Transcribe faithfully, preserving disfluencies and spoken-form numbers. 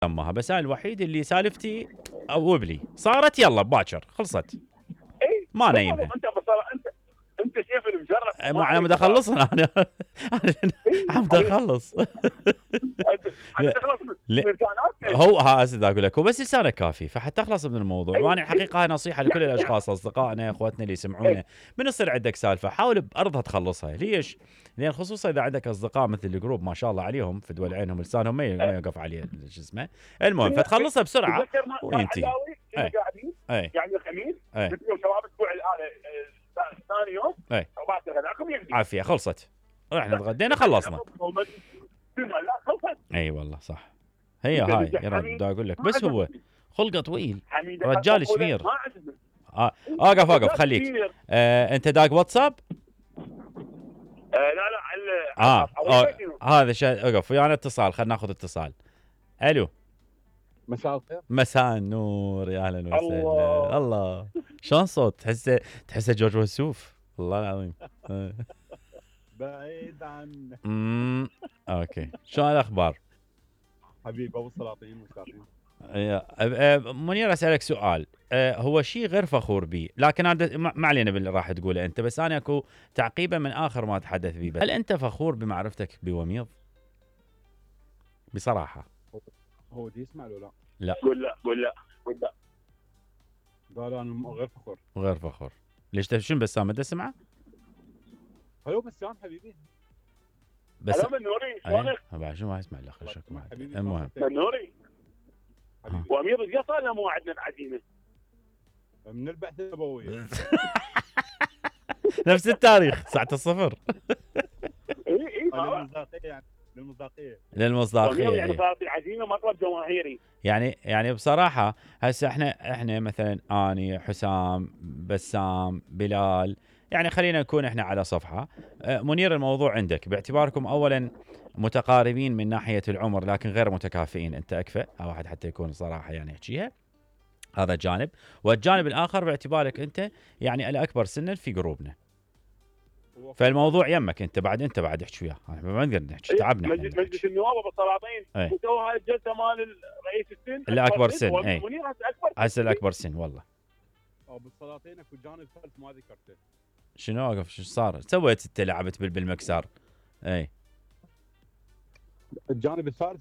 امها، بس انا الوحيد اللي سالفتي او ابلي صارت يلا باكر خلصت اي ما نايمها. انت بصراحه انت انت شايف المجرد مو انا بدي اخلصها انا انا بدي اخلص. لا لا هو ها هسه اقول لك هو بس لسانه كافي فحتى اخلص من الموضوع. وانا الحقيقه هاي نصيحه لكل الاشخاص اصدقائنا اخواتنا اللي يسمعونا، من يصير عندك سالفه حاول بارضها تخلصها. ليش؟ لان خصوصا اذا عندك اصدقاء مثل الجروب ما شاء الله عليهم في دول عينهم لسانهم ما ما يوقف عليه شو اسمه، المهم فتخلصها بسرعه تذكرنا وينتهي. كنا قاعدين اي يعني الخميس اي قلت لهم شباب اسبوع الان ثاني يوم اي وبعد غداكم يمدي عافيه خلصت، رحنا تغدينا خلصنا. لا خلصت. اي والله صح. هي هاي يا رب بدي اقول لك بس هو خلقه طويل حميد رجال شمير. ما عجبني. آه. اوقف اوقف خليك. آه انت داق واتساب؟ آه لا لا على اه, آه. هذا شيء اوقف ويانا اتصال، خلينا ناخذ اتصال. الو مساء الخير. مساء النور يا اهلا وسهلا. الله, الله. شلون صوت تحسه تحسه جورج وسوف والله العظيم. بعيد عنك. امم اوكي شلون الاخبار؟ حبيب ابو السلاطين مشتاقين. منير اسالك سؤال، هو شيء غير فخور به لكن هذا ما علينا باللي راح تقوله انت، بس انا اكو تعقيبا من اخر ما تحدث به. هل انت فخور بمعرفتك بوميض؟ بصراحه هو دي يسمع له لا؟ لا قول لا قول لا قول لا. قال انا غير فخور. غير فخور ليش؟ شنو بسام بدي اسمعه؟ هلو بسام حبيبي. بس هلو منوري شلونك؟ بعد شو ما اسمع الا خشك. المهم منوري وامير ايش صار له مو عندنا العزيمه؟ من البعثه النبويه. نفس التاريخ ساعه الصفر. اي اي للمصداقيه يعني للمصداقيه للمصداقيه يعني صارت العزيمه مطلب جماهيري. يعني يعني بصراحه هسه احنا احنا مثلا اني حسام بسام بلال يعني خلينا نكون احنا على صفحه. منير الموضوع عندك باعتباركم اولا متقاربين من ناحيه العمر لكن غير متكافئين، انت اكفأ واحد حتى يكون صراحه يعني يحكيها، هذا جانب. والجانب الاخر باعتبارك انت يعني الاكبر سنا في جروبنا، فالموضوع يمك انت بعد انت بعد احكي وياه، ما نقدر نحكي تعبنا. مجلس مجلس النواب ابو السلاطين وسوى هاي الجلسه مال رئيس السن الاكبر سن. اي منير هسه اكبر هسه الاكبر سن والله. ابو السلاطين اكو جانب ثالث ما ذكرته. شنو اوقف شو صار؟ سويت انت لعبت بالمكسر؟ اي الجانب الثالث